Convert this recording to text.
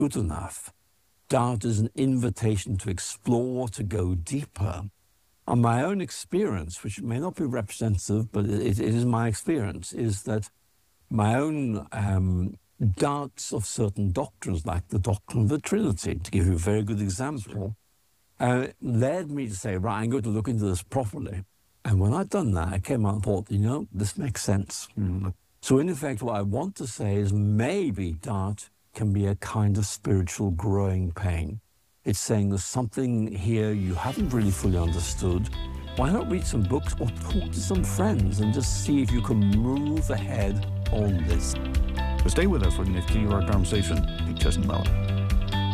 good enough. Doubt is an invitation to explore, to go deeper. And my own experience, which may not be representative, but it is my experience, is that my own doubts of certain doctrines, like the doctrine of the Trinity, to give you a very good example, led me to say, right, I'm going to look into this properly. And when I'd done that, I came out and thought, this makes sense. So in effect, what I want to say is maybe doubt can be a kind of spiritual growing pain. It's saying there's something here you haven't really fully understood. Why not read some books or talk to some friends and just see if you can move ahead on this? So stay with us. We're going to continue our conversation with Justin Mellon.